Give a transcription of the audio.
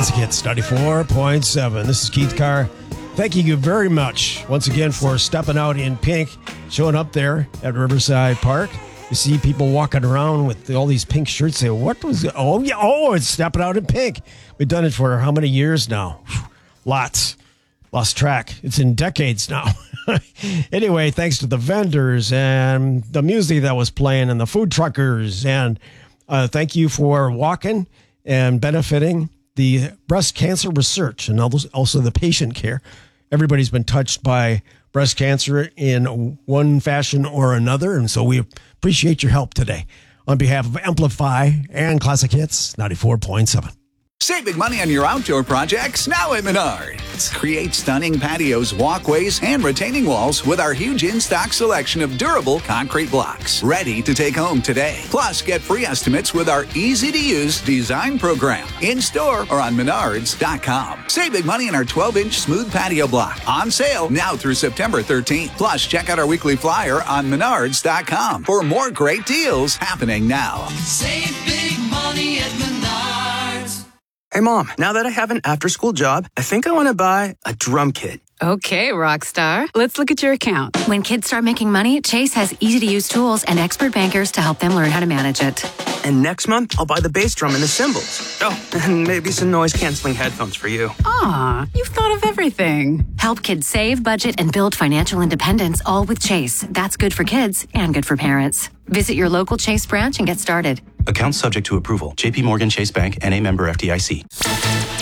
Classic Hits 94.7. This is Keith Carr. Thank you very much once again for stepping out in pink, showing up there at Riverside Park. You see people walking around with all these pink shirts. Say, what was it? Oh, yeah. Oh, it's stepping out in pink. We've done it for how many years now? Lots. Lost track. It's in decades now. Anyway, thanks to the vendors and the music that was playing and the food truckers. And thank you for walking and benefiting the breast cancer research and also the patient care. Everybody's been touched by breast cancer in one fashion or another. And so we appreciate your help today. On behalf of Amplify and Classic Hits 94.7. Save big money on your outdoor projects now at Menards. Create stunning patios, walkways, and retaining walls with our huge in-stock selection of durable concrete blocks. Ready to take home today. Plus, get free estimates with our easy-to-use design program. In-store or on Menards.com. Save big money on our 12-inch smooth patio block. On sale now through September 13th. Plus, check out our weekly flyer on Menards.com for more great deals happening now. Save big money at Menards. Hey, Mom, now that I have an after-school job, I think I want to buy a drum kit. Okay, Rockstar. Let's look at your account. When kids start making money, Chase has easy-to-use tools and expert bankers to help them learn how to manage it. And next month, I'll buy the bass drum and the cymbals. Oh, and maybe some noise-canceling headphones for you. Aw, you've thought of everything. Help kids save, budget, and build financial independence, all with Chase. That's good for kids and good for parents. Visit your local Chase branch and get started. Account subject to approval. JP Morgan Chase Bank, N.A. member FDIC.